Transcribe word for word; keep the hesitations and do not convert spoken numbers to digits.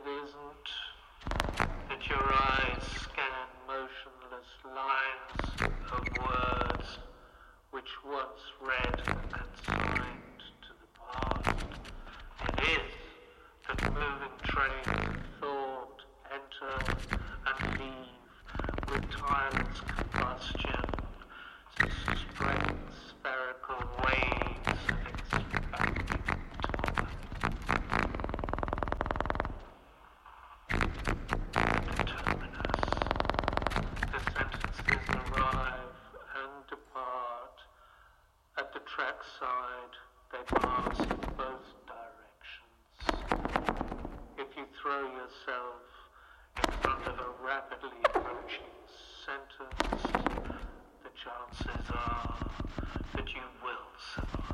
isn't that your eyes scan motionless lines of words which once read and consigned to the past. It is that moving trains of thought enter and leave with tireless combustion to spread spherical waves of expanding time. The terminus. The sentences arrive and depart. At the trackside, they pass in both directions. If you throw yourself in front of a rapidly approaching sentence, the chances are that you